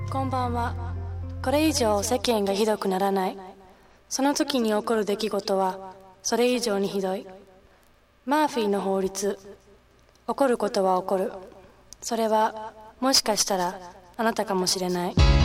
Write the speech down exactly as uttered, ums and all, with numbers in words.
こんばんは。これ以上世間がひどくならない。その時に起こる出来事はそれ以上にひどい。マーフィーの法律。起こることは起こる。それはもしかしたらあなたかもしれない。